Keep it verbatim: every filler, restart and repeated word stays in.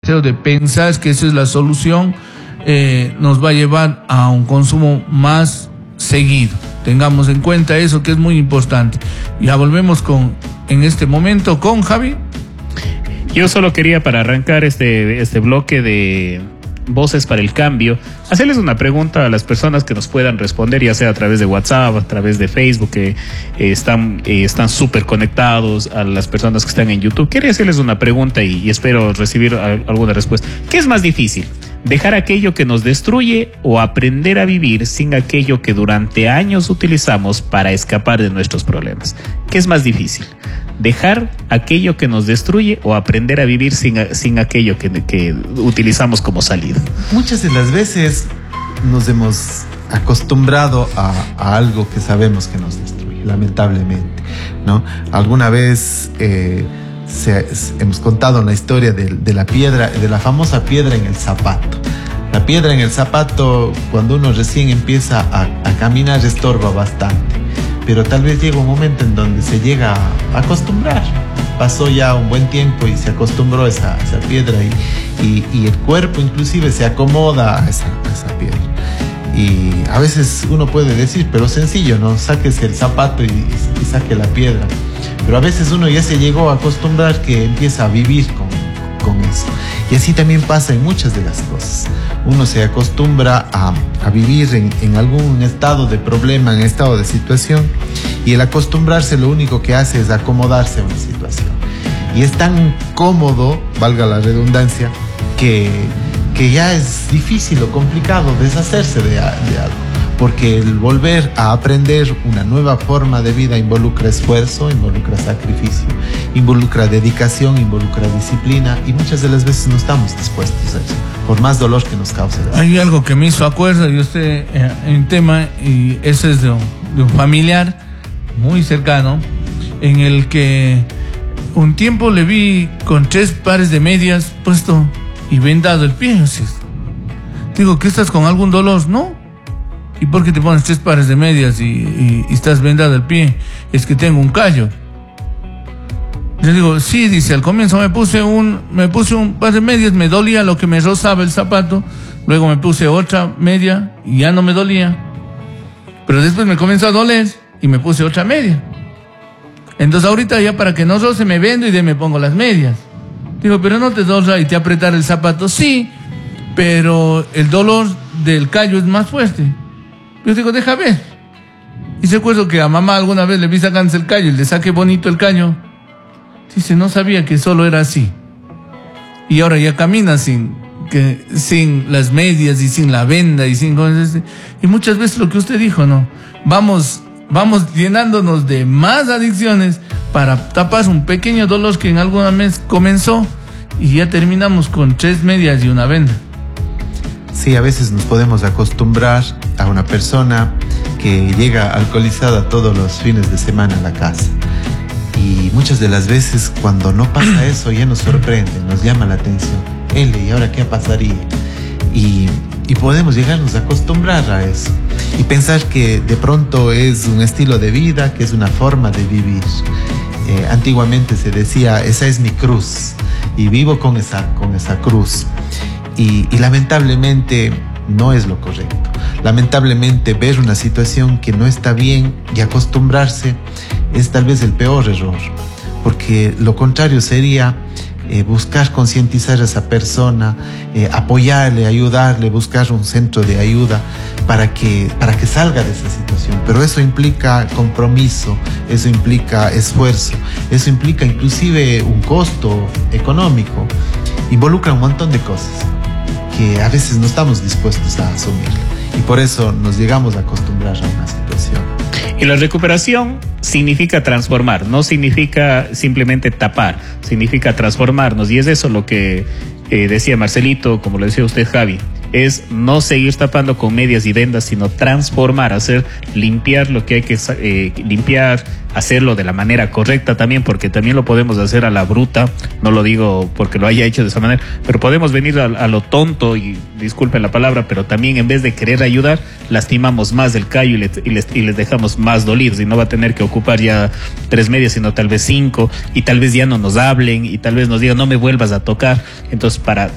de pensar que esa es la solución, eh, nos va a llevar a un consumo más seguido. Tengamos en cuenta eso, que es muy importante. Ya volvemos con, en este momento con Javi. Yo solo quería, para arrancar este, este bloque de Voces para el Cambio, hacerles una pregunta a las personas que nos puedan responder, ya sea a través de WhatsApp, a través de Facebook, que eh, están eh, están súper conectados, a las personas que están en YouTube. Quería hacerles una pregunta y, y espero recibir a, alguna respuesta. ¿Qué es más difícil? ¿Dejar aquello que nos destruye o aprender a vivir sin aquello que durante años utilizamos para escapar de nuestros problemas? ¿Qué es más difícil? ¿Dejar aquello que nos destruye o aprender a vivir sin, sin aquello que, que utilizamos como salida? Muchas de las veces nos hemos acostumbrado a, a algo que sabemos que nos destruye, lamentablemente, ¿no? Alguna vez eh, se, hemos contado la historia de, de la piedra, de la famosa piedra en el zapato. La piedra en el zapato, cuando uno recién empieza a, a caminar, estorba bastante. Pero tal vez llega un momento en donde se llega a acostumbrar. Pasó ya un buen tiempo y se acostumbró a esa, esa piedra y, y, y el cuerpo inclusive se acomoda a esa, a esa piedra. Y a veces uno puede decir, pero sencillo, ¿no? Sáquese el zapato y, y saque la piedra. Pero a veces uno ya se llegó a acostumbrar que empieza a vivir con, con eso. Y así también pasa en muchas de las cosas. Uno se acostumbra a, a vivir en, en algún estado de problema, en estado de situación, y el acostumbrarse lo único que hace es acomodarse a una situación. Y es tan cómodo, valga la redundancia, que, que ya es difícil o complicado deshacerse de, de algo. Porque el volver a aprender una nueva forma de vida involucra esfuerzo, involucra sacrificio, involucra dedicación, involucra disciplina, y muchas de las veces no estamos dispuestos a eso, por más dolor que nos cause. Hay algo que me hizo acuerdo, yo estoy eh, en tema, y eso es de un, de un familiar muy cercano, en el que un tiempo le vi con tres pares de medias puesto y vendado el pie. Así es. Digo, ¿qué estás con algún dolor? No. ¿Y por qué te pones tres pares de medias y, y, y estás vendado el pie? Es que tengo un callo. Le digo, sí, dice, al comienzo me puse un me puse un par de medias, me dolía lo que me rozaba el zapato, luego me puse otra media y ya no me dolía. Pero después me comenzó a doler y me puse otra media. Entonces ahorita ya para que no roce me vendo y de me pongo las medias. Digo, pero no te dola y te apretar el zapato. Sí, pero el dolor del callo es más fuerte. Yo digo, deja ver. Y recuerdo que a mamá alguna vez le vi sacándose el callo y le saqué bonito el callo. Dice, no sabía que solo era así. Y ahora ya camina sin, que, sin las medias y sin la venda y sin cosas. Y muchas veces lo que usted dijo, ¿no? Vamos, vamos llenándonos de más adicciones para tapar un pequeño dolor que en alguna vez comenzó y ya terminamos con tres medias y una venda. Sí, a veces nos podemos acostumbrar a una persona que llega alcoholizada todos los fines de semana a la casa. Y muchas de las veces cuando no pasa eso ya nos sorprende, nos llama la atención. Él, ¿y ahora qué pasaría? Y, y podemos llegarnos a acostumbrar a eso. Y pensar que de pronto es un estilo de vida, que es una forma de vivir. Eh, antiguamente se decía, esa es mi cruz. Y vivo con esa, con esa cruz. Y, y lamentablemente no es lo correcto. Lamentablemente ver una situación que no está bien y acostumbrarse es tal vez el peor error, porque lo contrario sería eh, buscar concientizar a esa persona, eh, apoyarle, ayudarle, buscar un centro de ayuda para que, para que salga de esa situación. Pero eso implica compromiso, eso implica esfuerzo, eso implica inclusive un costo económico, involucra un montón de cosas que a veces no estamos dispuestos a asumir, y por eso nos llegamos a acostumbrar a una situación. Y la recuperación significa transformar, no significa simplemente tapar, significa transformarnos, y es eso lo que eh, decía Marcelito, como lo decía usted, Javi, es no seguir tapando con medias y vendas, sino transformar, hacer, limpiar lo que hay que eh, limpiar, hacerlo de la manera correcta también, porque también lo podemos hacer a la bruta, no lo digo porque lo haya hecho de esa manera, pero podemos venir a, a lo tonto, y disculpen la palabra, pero también en vez de querer ayudar, lastimamos más el callo y, le, y, les, y les dejamos más dolidos, y no va a tener que ocupar ya tres medias, sino tal vez cinco, y tal vez ya no nos hablen, y tal vez nos digan, no me vuelvas a tocar. Entonces, para